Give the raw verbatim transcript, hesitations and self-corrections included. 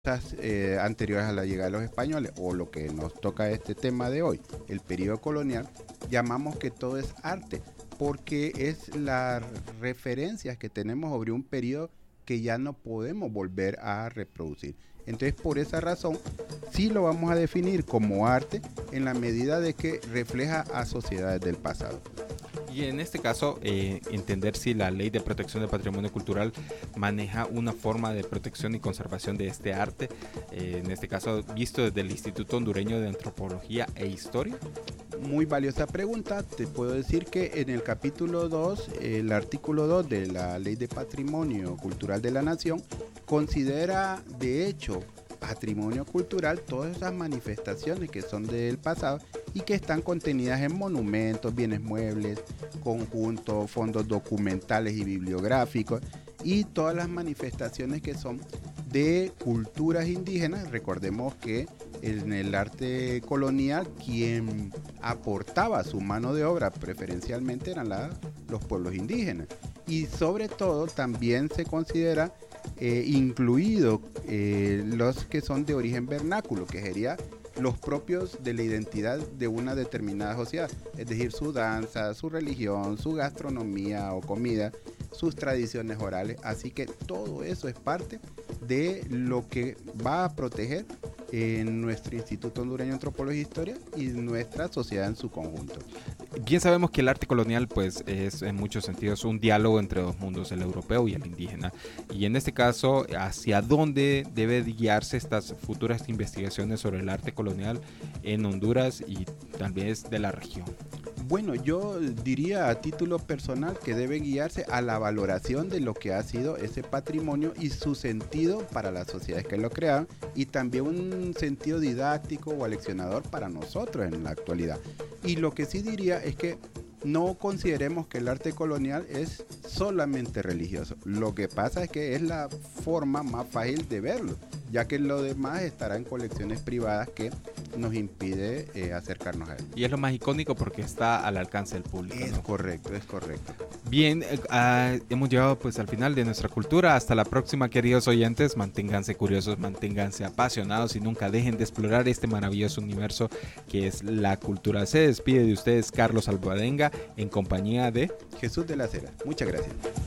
Eh, anteriores a la llegada de los españoles, o lo que nos toca este tema de hoy, el periodo colonial, llamamos que todo es arte, porque es las referencias que tenemos sobre un periodo que ya no podemos volver a reproducir. Entonces, por esa razón, sí lo vamos a definir como arte en la medida de que refleja a sociedades del pasado. Y en este caso, eh, entender si la Ley de Protección del Patrimonio Cultural maneja una forma de protección y conservación de este arte, eh, en este caso visto desde el Instituto Hondureño de Antropología e Historia. Muy valiosa pregunta. Te puedo decir que en el capítulo dos, el artículo dos de la Ley de Patrimonio Cultural de la Nación considera de hecho patrimonio cultural todas esas manifestaciones que son del pasado y que están contenidas en monumentos, bienes muebles, conjuntos, fondos documentales y bibliográficos, y todas las manifestaciones que son de culturas indígenas. Recordemos que en el arte colonial quien aportaba su mano de obra preferencialmente eran la, los pueblos indígenas, y sobre todo también se considera eh, incluido eh, los que son de origen vernáculo, que sería los propios de la identidad de una determinada sociedad, es decir, su danza, su religión, su gastronomía o comida, sus tradiciones orales. Así que todo eso es parte de lo que va a proteger en nuestro Instituto Hondureño de Antropología e Historia y nuestra sociedad en su conjunto. Bien sabemos que el arte colonial pues es en muchos sentidos un diálogo entre dos mundos, el europeo y el indígena, y en este caso, ¿hacia dónde debe guiarse estas futuras investigaciones sobre el arte colonial en Honduras y tal vez de la región? Bueno, yo diría a título personal que debe guiarse a la valoración de lo que ha sido ese patrimonio y su sentido para las sociedades que lo crearon, y también un sentido didáctico o aleccionador para nosotros en la actualidad. Y lo que sí diría es que no consideremos que el arte colonial es solamente religioso. Lo que pasa es que es la forma más fácil de verlo, ya que lo demás estará en colecciones privadas que nos impide eh, acercarnos a él. Y es lo más icónico porque está al alcance del público, Es ¿no? correcto, es correcto. Bien, eh, uh, hemos llegado pues al final de nuestra cultura. Hasta la próxima, queridos oyentes. Manténganse curiosos, manténganse apasionados y nunca dejen de explorar este maravilloso universo que es la cultura. Se despide de ustedes Carlos Alvarenga en compañía de Jesús de la Cera. Muchas gracias.